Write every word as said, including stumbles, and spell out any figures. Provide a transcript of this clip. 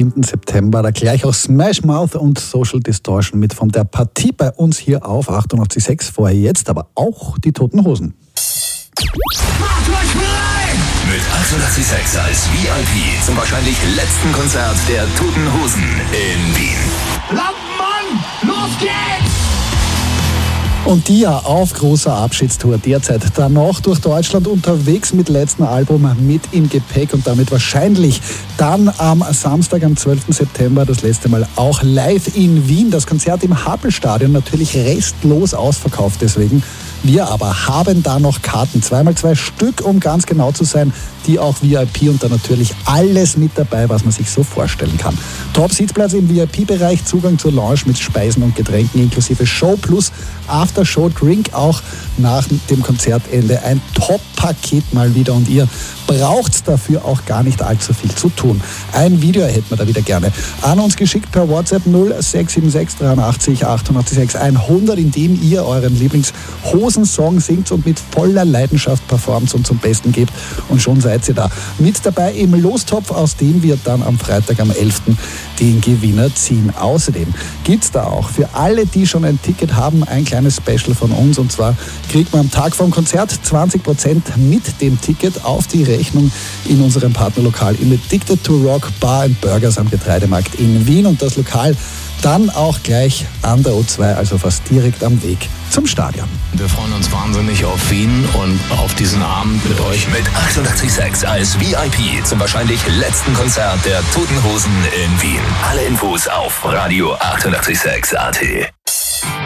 zehnten September. Da gleich auch Smash Mouth und Social Distortion mit von der Partie bei uns hier auf achtundachtzig Komma sechs. Vorher jetzt aber auch die Toten Hosen. Macht euch bereit! Mit achtundachtzig Komma sechs als V I P zum wahrscheinlich letzten Konzert der Toten Hosen in Wien. Lampenmann, los geht's! Und die ja auf großer Abschiedstour derzeit dann noch durch Deutschland unterwegs mit letztem Album mit im Gepäck und damit wahrscheinlich dann am Samstag, am zwölften September das letzte Mal auch live in Wien. Das Konzert im Happelstadion natürlich restlos ausverkauft deswegen. Wir aber haben da noch Karten, zweimal zwei Stück, um ganz genau zu sein, die auch V I P und dann natürlich alles mit dabei, was man sich so vorstellen kann. Top-Sitzplatz im V I P-Bereich, Zugang zur Lounge mit Speisen und Getränken inklusive Show plus After-Show-Drink auch nach dem Konzertende. Ein Top-Paket mal wieder und ihr braucht dafür auch gar nicht allzu viel zu tun. Ein Video hätten wir da wieder gerne. An uns geschickt per WhatsApp null sechs sieben sechs dreiundachtzig achtundachtzig sechs hundert, in dem ihr euren Lieblings-Hosensong singt und mit voller Leidenschaft performt und zum Besten gebt. Und schon seid ihr da mit dabei im Lostopf, aus dem wir dann am Freitag, am elften den Gewinner ziehen. Außerdem gibt es da auch für alle, die schon ein Ticket haben, ein kleines Special von uns. Und zwar kriegt man am Tag vom Konzert zwanzig Prozent mit dem Ticket auf die Rechnung in unserem Partnerlokal in Addicted to Rock Bar and Burgers am Getreidemarkt in Wien. Und das Lokal dann auch gleich an der O zwei, also fast direkt am Weg zum Stadion. Wir freuen uns wahnsinnig auf Wien und auf diesen Abend mit euch. Mit achtundachtzig Komma sechs als V I P zum wahrscheinlich letzten Konzert der Toten Hosen in Wien. Alle Infos auf Radio achtundachtzig Komma sechs Punkt A T.